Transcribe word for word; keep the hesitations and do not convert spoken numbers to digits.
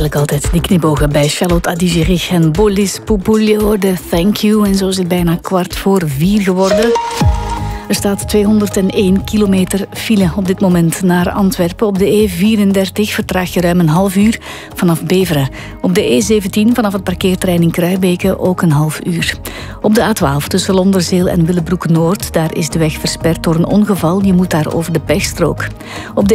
Heerlijk altijd, die knipogen bij Charlotte Adigéry en Bolis Poupoulio, de Thank You. En zo is het bijna kwart voor vier geworden. Er staat tweehonderdéén kilometer file op dit moment naar Antwerpen. Op de E vierendertig vertraag je ruim een half uur vanaf Beveren. Op de E zeventien vanaf het parkeerterrein in Kruibeke ook een half uur. Op de A twaalf tussen Londerzeel en Willebroek-Noord, daar is de weg versperd door een ongeval. Je moet daar over de pechstrook. Op de